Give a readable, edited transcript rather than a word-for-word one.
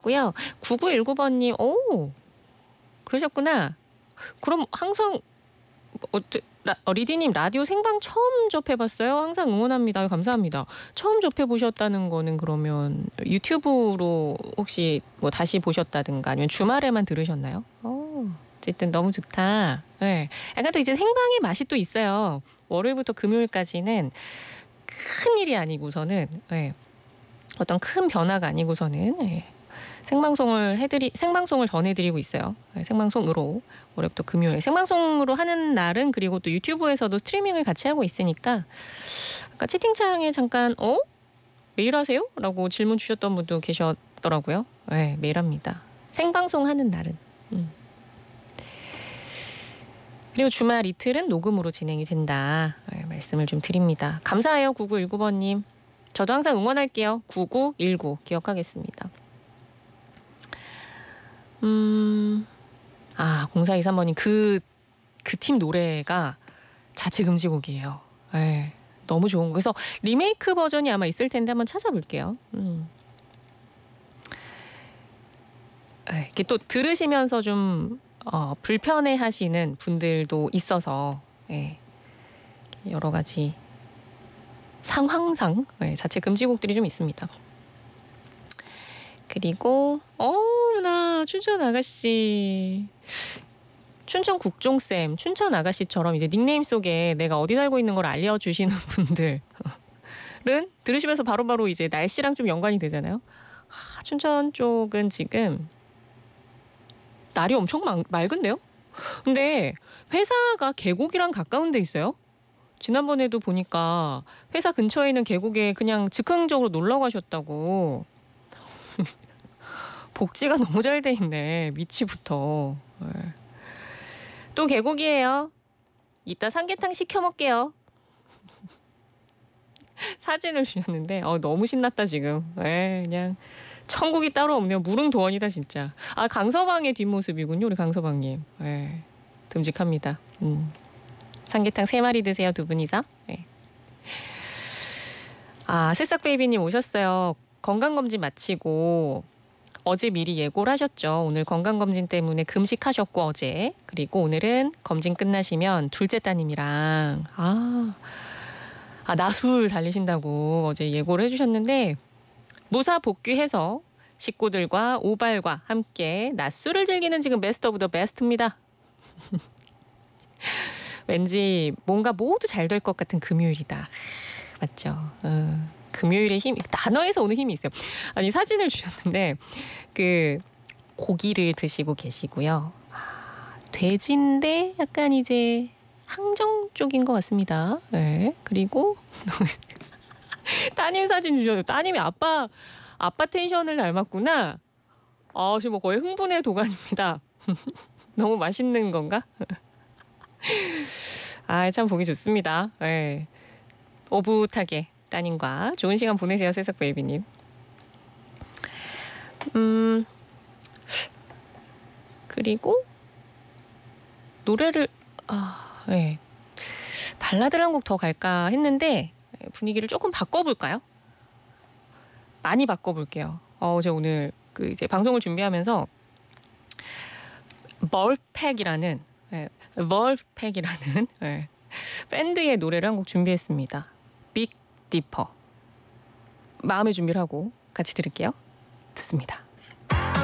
고요. 9919번님, 오, 그러셨구나. 그럼 항상, 리디님 라디오 생방 처음 접해봤어요? 항상 응원합니다. 감사합니다. 처음 접해보셨다는 거는 그러면 유튜브로 혹시 뭐 다시 보셨다든가 아니면 주말에만 들으셨나요? 어쨌든 너무 좋다. 네. 약간 또 이제 생방의 맛이 또 있어요. 월요일부터 금요일까지는 큰 일이 아니고서는, 네. 어떤 큰 변화가 아니고서는, 네. 생방송을 전해드리고 있어요. 네, 생방송으로 월요일부터 금요일 생방송으로 하는 날은 그리고 또 유튜브에서도 스트리밍을 같이 하고 있으니까 아까 채팅창에 잠깐 매일 하세요? 라고 질문 주셨던 분도 계셨더라고요. 네, 매일 합니다. 생방송 하는 날은. 그리고 주말 이틀은 녹음으로 진행이 된다. 네, 말씀을 좀 드립니다. 감사해요. 9919번님. 저도 항상 응원할게요. 9919 기억하겠습니다. 0423번님 그 팀 노래가 자체 금지곡이에요. 네, 너무 좋은 거. 그래서 리메이크 버전이 아마 있을 텐데 한번 찾아볼게요. 네, 이렇게 또 들으시면서 좀 불편해하시는 분들도 있어서 네, 여러 가지 상황상 네, 자체 금지곡들이 좀 있습니다. 그리고 나 춘천 아가씨. 춘천 국종쌤, 춘천 아가씨처럼 이제 닉네임 속에 내가 어디 살고 있는 걸 알려주시는 분들은 들으시면서 바로바로 이제 날씨랑 좀 연관이 되잖아요. 춘천 쪽은 지금 날이 엄청 맑은데요? 근데 회사가 계곡이랑 가까운 데 있어요. 지난번에도 보니까 회사 근처에 있는 계곡에 그냥 즉흥적으로 놀러 가셨다고. 복지가 너무 잘 돼 있네. 위치부터. 네. 또 계곡이에요. 이따 삼계탕 시켜 먹게요. 사진을 주셨는데 너무 신났다 지금. 그냥 천국이 따로 없네요. 무릉도원이다 진짜. 강서방의 뒷모습이군요. 우리 강서방님. 듬직합니다. 삼계탕 3마리 드세요. 두 분이서. 새싹베이비님 오셨어요. 건강검진 마치고 어제 미리 예고를 하셨죠. 오늘 건강검진 때문에 금식하셨고 어제. 그리고 오늘은 검진 끝나시면 둘째 따님이랑 나술 달리신다고 어제 예고를 해주셨는데 무사 복귀해서 식구들과 오발과 함께 낮술을 즐기는 지금 베스트 오브 더 베스트입니다. 왠지 뭔가 모두 잘 될 것 같은 금요일이다. 맞죠? 금요일의 힘, 단어에서 오는 힘이 있어요. 아니 사진을 주셨는데 그 고기를 드시고 계시고요. 돼지인데 약간 이제 항정 쪽인 것 같습니다. 네. 그리고 따님 사진 주셨어요. 따님이 아빠 텐션을 닮았구나. 지금 거의 흥분의 도가니입니다. 너무 맛있는 건가? 참 보기 좋습니다. 네. 오붓하게 따님과 좋은 시간 보내세요, 새싹 베이비님. 그리고 노래를 네. 발라드를 한 곡 더 갈까 했는데 분위기를 조금 바꿔볼까요? 많이 바꿔볼게요. 제가 오늘 이제 방송을 준비하면서 멀팩이라는 밴드의 노래를 한 곡 준비했습니다. 빅 디퍼. 마음의 준비를 하고 같이 들을게요. 듣습니다.